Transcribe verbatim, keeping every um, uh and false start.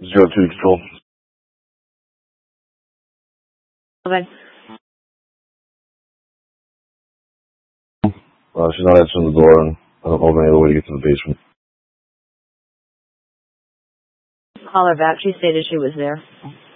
Zero two control. Okay. Uh, she's not answering the door, and I don't know of any other way to get to the basement. Call her back. She stated she was there.